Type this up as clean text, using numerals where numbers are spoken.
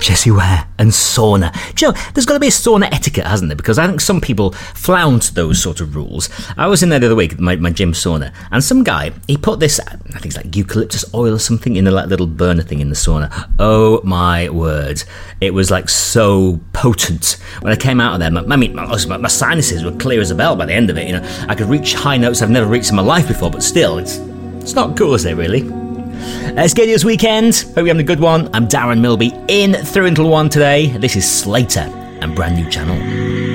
Jessie Ware and sauna. Do you know, there's got to be a sauna etiquette, hasn't there? Because I think some people flout those sort of rules. I was in there the other week, my gym sauna, and some guy, he put this, I think it's like eucalyptus oil or something, in the like, little burner thing in the sauna. Oh my word. It was like so potent. When I came out of there, my sinuses were clear as a bell by the end of it. You know, I could reach high notes I've never reached in my life before, but still, it's not cool, is it, really? It's Gadios Weekend. Hope you're having a good one. I'm Darren Milby in through until 1 today. This is Slater and Brand New Channel.